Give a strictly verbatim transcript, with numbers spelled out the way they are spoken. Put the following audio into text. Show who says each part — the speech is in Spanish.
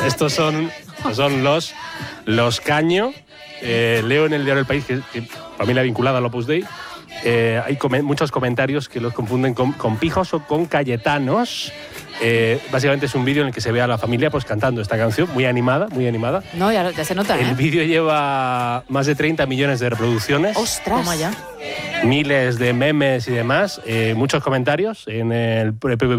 Speaker 1: estos son, son los, los Caño. Eh, leo en el diario El País, que, que familia vinculada al Opus Dei, eh, hay com muchos comentarios que los confunden con, con pijos o con cayetanos. Eh, básicamente es un vídeo en el que se ve a la familia pues cantando esta canción, muy animada, muy animada.
Speaker 2: No, ya, ya se nota, ¿eh?
Speaker 1: El vídeo lleva más de treinta millones de reproducciones.
Speaker 2: ¡Ostras! Toma ya.
Speaker 1: Miles de memes y demás, eh, muchos comentarios en el propio